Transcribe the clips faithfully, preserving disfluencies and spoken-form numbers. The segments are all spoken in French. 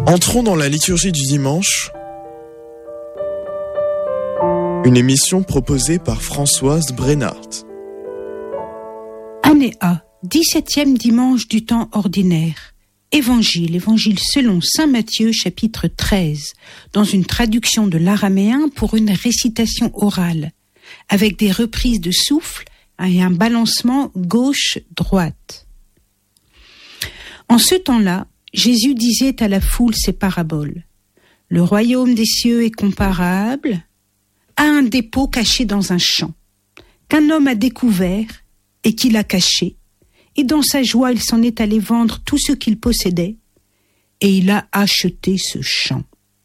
Entrons dans la liturgie du dimanche, une émission proposée par Françoise Brennart. Année A, dix-septième dimanche du temps ordinaire. Évangile, évangile selon saint Matthieu, chapitre treize, dans une traduction de l'araméen pour une récitation orale, avec des reprises de souffle et un balancement gauche-droite. En ce temps-là, Jésus disait à la foule ces paraboles. Le royaume des cieux est comparable à un dépôt caché dans un champ, qu'un homme a découvert et qu'il a caché, et dans sa joie il s'en est allé vendre tout ce qu'il possédait, et il a acheté ce champ.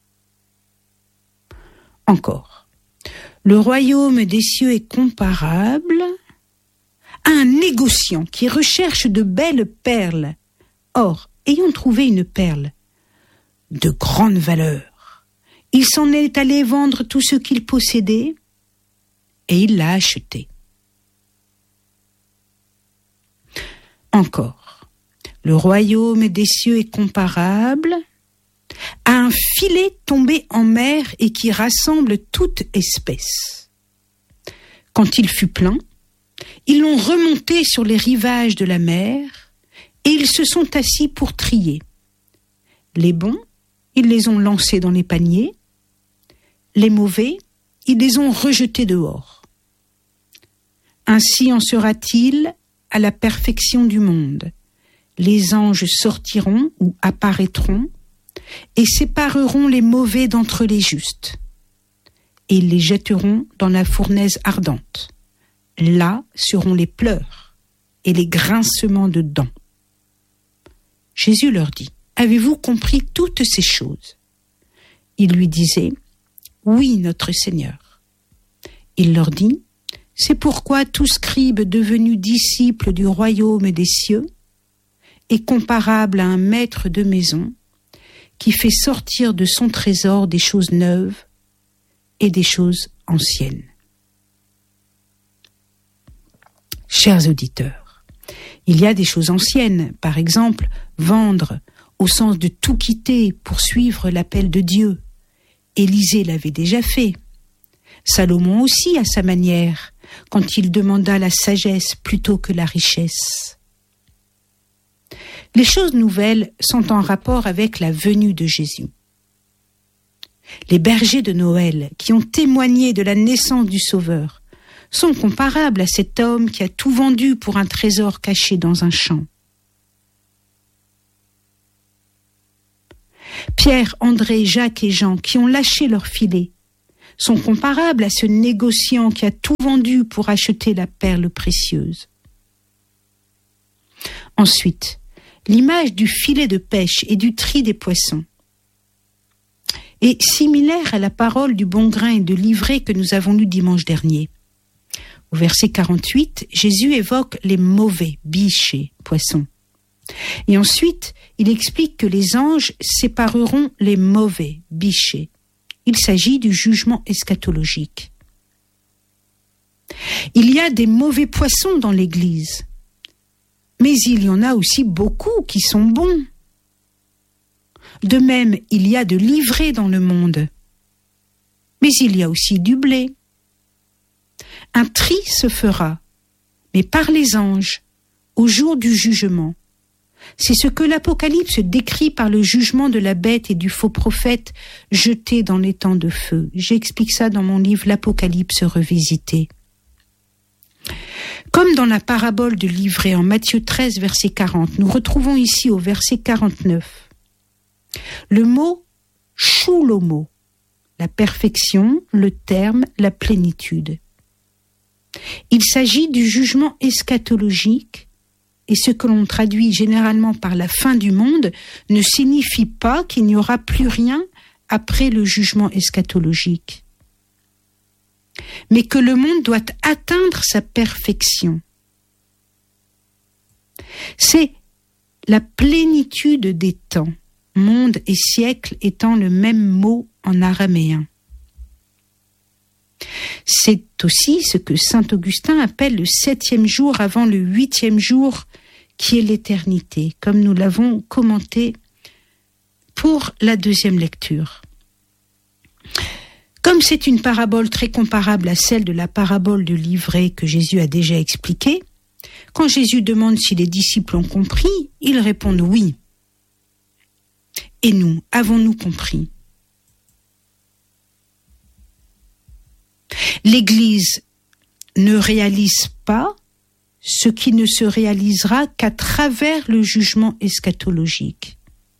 Encore, le royaume des cieux est comparable à un négociant qui recherche de belles perles. Or, ayant trouvé une perle de grande valeur, il s'en est allé vendre tout ce qu'il possédait et il l'a acheté. Encore, le royaume des cieux est comparable à un filet tombé en mer et qui rassemble toute espèce. Quand il fut plein, ils l'ont remonté sur les rivages de la mer et ils se sont assis pour trier. Les bons, ils les ont lancés dans les paniers. Les mauvais, ils les ont rejetés dehors. Ainsi en sera-t-il à la perfection du monde. Les anges sortiront ou apparaîtront et sépareront les mauvais d'entre les justes. Et ils les jetteront dans la fournaise ardente. Là seront les pleurs et les grincements de dents. Jésus leur dit, « Avez-vous compris toutes ces choses ?» Ils lui disaient, « Oui, notre Seigneur. » Il leur dit, « C'est pourquoi tout scribe devenu disciple du royaume des cieux est comparable à un maître de maison qui fait sortir de son trésor des choses neuves et des choses anciennes. » Chers auditeurs, il y a des choses anciennes, par exemple, vendre, au sens de tout quitter pour suivre l'appel de Dieu. Élisée l'avait déjà fait. Salomon aussi à sa manière, quand il demanda la sagesse plutôt que la richesse. Les choses nouvelles sont en rapport avec la venue de Jésus. Les bergers de Noël, qui ont témoigné de la naissance du Sauveur, sont comparables à cet homme qui a tout vendu pour un trésor caché dans un champ. Pierre, André, Jacques et Jean, qui ont lâché leur filet, sont comparables à ce négociant qui a tout vendu pour acheter la perle précieuse. Ensuite, l'image du filet de pêche et du tri des poissons est similaire à la parole du bon grain et de l'ivraie que nous avons lue dimanche dernier. Au verset quarante-huit, Jésus évoque les mauvais, bichés, poissons. Et ensuite, il explique que les anges sépareront les mauvais, bichés. Il s'agit du jugement eschatologique. Il y a des mauvais poissons dans l'Église, mais il y en a aussi beaucoup qui sont bons. De même, il y a de l'ivraie dans le monde, mais il y a aussi du blé. Un tri se fera, mais par les anges, au jour du jugement. C'est ce que l'Apocalypse décrit par le jugement de la bête et du faux prophète jetés dans les temps de feu. J'explique ça dans mon livre L'Apocalypse revisité. Comme dans la parabole de l'ivraie en Matthieu treize, verset quarante, nous retrouvons ici au verset quarante-neuf le mot « choulomo », la perfection, le terme, la plénitude. Il s'agit du jugement eschatologique et ce que l'on traduit généralement par la fin du monde ne signifie pas qu'il n'y aura plus rien après le jugement eschatologique, mais que le monde doit atteindre sa perfection. C'est la plénitude des temps, monde et siècle étant le même mot en araméen. C'est aussi ce que saint Augustin appelle le septième jour avant le huitième jour, qui est l'éternité, comme nous l'avons commenté pour la deuxième lecture. Comme c'est une parabole très comparable à celle de la parabole de l'ivraie que Jésus a déjà expliquée, quand Jésus demande si les disciples ont compris, ils répondent oui. Et nous, avons-nous compris ? L'Église ne réalise pas ce qui ne se réalisera qu'à travers le jugement eschatologique.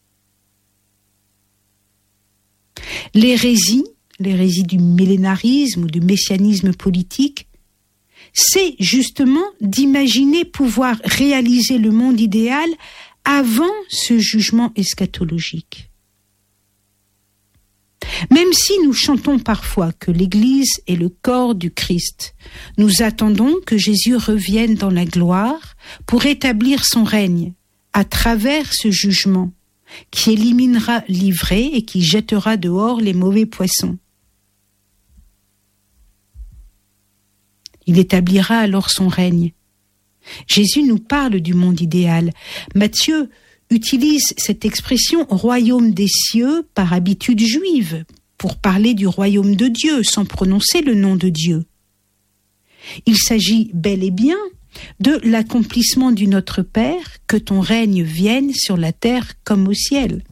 L'hérésie, l'hérésie du millénarisme ou du messianisme politique, c'est justement d'imaginer pouvoir réaliser le monde idéal avant ce jugement eschatologique. Même si nous chantons parfois que l'Église est le corps du Christ, nous attendons que Jésus revienne dans la gloire pour établir son règne à travers ce jugement qui éliminera l'ivraie et qui jettera dehors les mauvais poissons. Il établira alors son règne. Jésus nous parle du monde idéal. Matthieu utilise cette expression « royaume des cieux » par habitude juive, pour parler du royaume de Dieu, sans prononcer le nom de Dieu. Il s'agit bel et bien de l'accomplissement du Notre Père, que ton règne vienne sur la terre comme au ciel.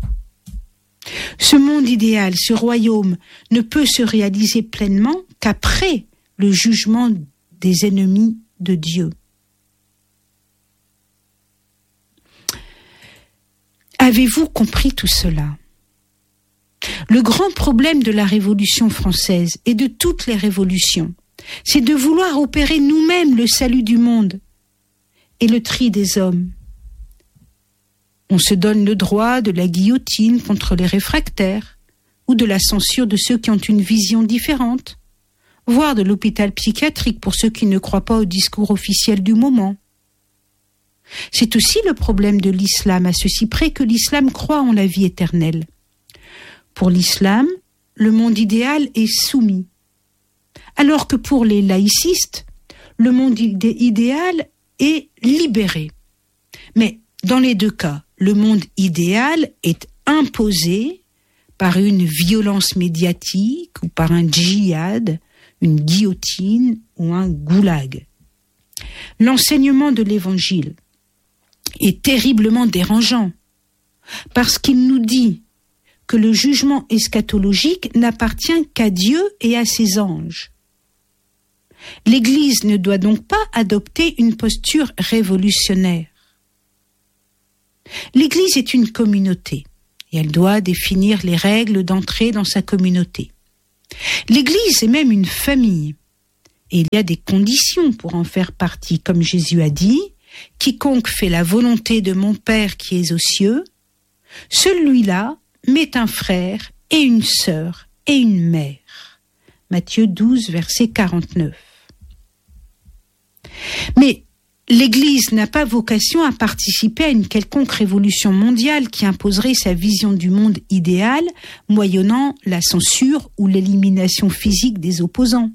Ce monde idéal, ce royaume, ne peut se réaliser pleinement qu'après le jugement des ennemis de Dieu. Avez-vous compris tout cela ? Le grand problème de la Révolution française et de toutes les révolutions, c'est de vouloir opérer nous-mêmes le salut du monde et le tri des hommes. On se donne le droit de la guillotine contre les réfractaires ou de la censure de ceux qui ont une vision différente, voire de l'hôpital psychiatrique pour ceux qui ne croient pas au discours officiel du moment. C'est aussi le problème de l'islam, à ceci près que l'islam croit en la vie éternelle. Pour l'islam, le monde idéal est soumis, alors que pour les laïcistes, le monde idé- idéal est libéré. Mais dans les deux cas, le monde idéal est imposé par une violence médiatique ou par un djihad, une guillotine ou un goulag. L'enseignement de l'Évangile est terriblement dérangeant parce qu'il nous dit que le jugement eschatologique n'appartient qu'à Dieu et à ses anges. L'Église ne doit donc pas adopter une posture révolutionnaire. L'Église est une communauté et elle doit définir les règles d'entrée dans sa communauté. L'Église est même une famille et il y a des conditions pour en faire partie, comme Jésus a dit « Quiconque fait la volonté de mon Père qui est aux cieux, celui-là m'est un frère et une sœur et une mère. » Matthieu douze, verset quarante-neuf. Mais l'Église n'a pas vocation à participer à une quelconque révolution mondiale qui imposerait sa vision du monde idéal, moyennant la censure ou l'élimination physique des opposants.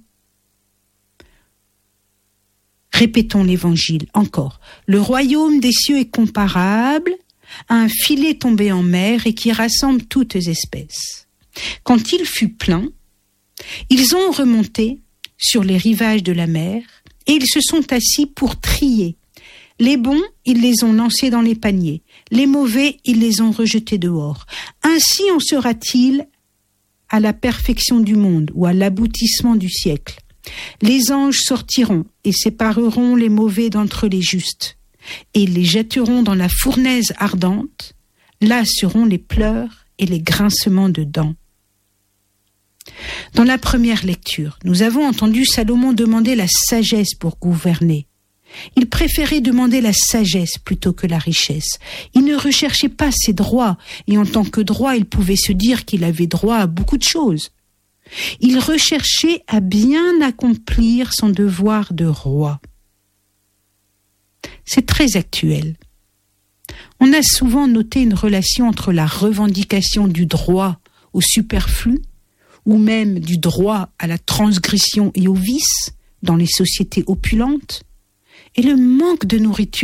Répétons l'Évangile encore. Le royaume des cieux est comparable à un filet tombé en mer et qui rassemble toutes espèces. Quand il fut plein, ils ont remonté sur les rivages de la mer et ils se sont assis pour trier. Les bons, ils les ont lancés dans les paniers. Les mauvais, ils les ont rejetés dehors. Ainsi en sera-t-il à la perfection du monde ou à l'aboutissement du siècle. Les anges sortiront et sépareront les mauvais d'entre les justes et les jetteront dans la fournaise ardente. Là seront les pleurs et les grincements de dents. Dans la première lecture, nous avons entendu Salomon demander la sagesse pour gouverner. Il préférait demander la sagesse plutôt que la richesse. Il ne recherchait pas ses droits, et en tant que droit, il pouvait se dire qu'il avait droit à beaucoup de choses. Il recherchait à bien accomplir son devoir de roi. C'est très actuel. On a souvent noté une relation entre la revendication du droit au superflu, ou même du droit à la transgression et au vice dans les sociétés opulentes, et le manque de nourriture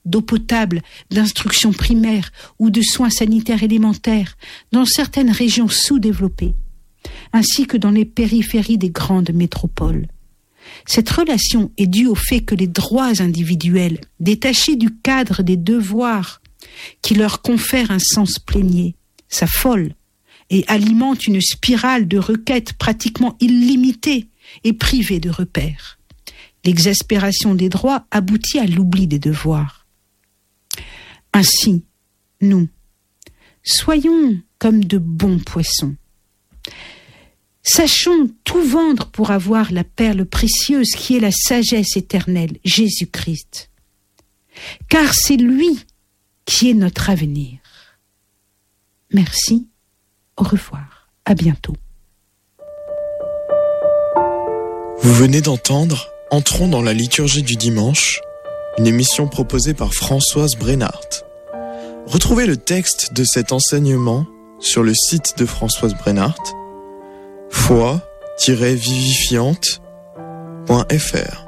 d'eau potable, d'instruction primaire ou de soins sanitaires élémentaires dans certaines régions sous-développées, ainsi que dans les périphéries des grandes métropoles. Cette relation est due au fait que les droits individuels, détachés du cadre des devoirs qui leur confèrent un sens plénier, s'affolent et alimentent une spirale de requêtes pratiquement illimitée et privée de repères. L'exaspération des droits aboutit à l'oubli des devoirs. Ainsi, nous, soyons comme de bons poissons. Sachons tout vendre pour avoir la perle précieuse qui est la sagesse éternelle, Jésus-Christ. Car c'est lui qui est notre avenir. Merci, au revoir, à bientôt. Vous venez d'entendre Entrons dans la liturgie du dimanche, une émission proposée par Françoise Brennart. Retrouvez le texte de cet enseignement sur le site de Françoise Brennart, foi tiret vivifiante point f r.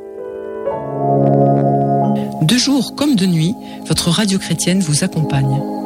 De jour comme de nuit, votre radio chrétienne vous accompagne.